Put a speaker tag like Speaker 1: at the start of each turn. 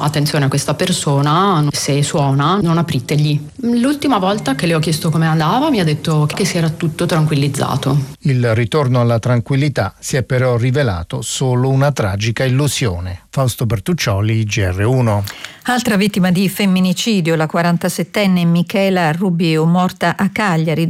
Speaker 1: attenzione a questa persona, se suona non apritegli. L'ultima volta che le ho chiesto come andava mi ha detto che si era tutto tranquillizzato.
Speaker 2: Il ritorno alla tranquillità si è però rivelato solo una tragica illusione. Fausto Bertuccioli, GR1.
Speaker 3: Altra vittima di femminicidio, la 47enne Michela Rubieu, morta a Cagliari